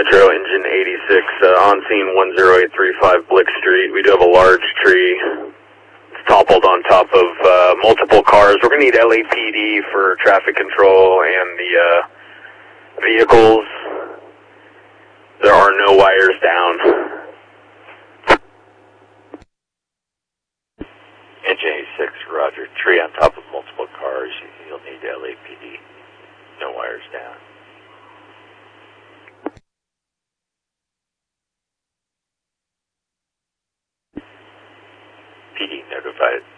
Metro Engine 86, on scene 10835 Blick Street. We do have a large tree. It's toppled on top of multiple cars. We're going to need LAPD for traffic control and the vehicles. There are no wires down. Engine 86, roger. Tree on top of multiple cars. You'll need LAPD. No wires down. PD notified.